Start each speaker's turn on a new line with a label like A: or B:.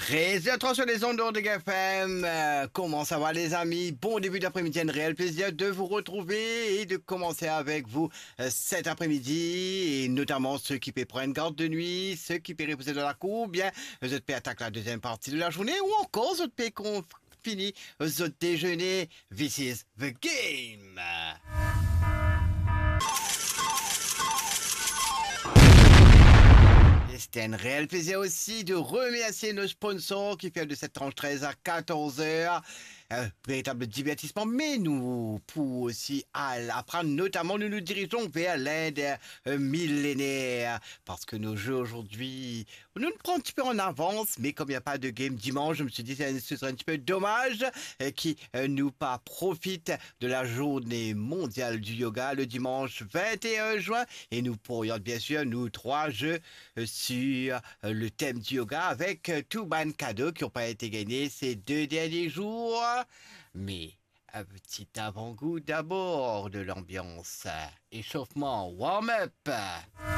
A: 13h03 sur les ondes de GFM. Comment ça va les amis? Bon début d'après-midi, un réel plaisir de vous retrouver et de commencer avec vous cet après-midi. Et notamment ceux qui prennent garde de nuit, ceux qui paient reposer dans la cour, bien, ceux qui attaquent la deuxième partie de la journée ou encore ceux qui qu'on finit ce déjeuner. This is the game. C'était un réel plaisir aussi de remercier nos sponsors qui font de cette tranche 13 à 14 heures. Véritable divertissement, mais nous, pour aussi apprendre, notamment, nous nous dirigeons vers l'Inde millénaire. Parce que nos jeux aujourd'hui, nous nous prenons un petit peu en avance, mais comme il n'y a pas de game dimanche, je me suis dit que ce serait un petit peu dommage qui nous pas profite de la journée mondiale du yoga le dimanche 21 juin. Et nous pourrions bien sûr, nous trois jeux sur le thème du yoga avec tout ban cadeaux qui n'ont pas été gagnés ces 2 derniers jours. Mais un petit avant-goût d'abord de l'ambiance. Échauffement, warm-up.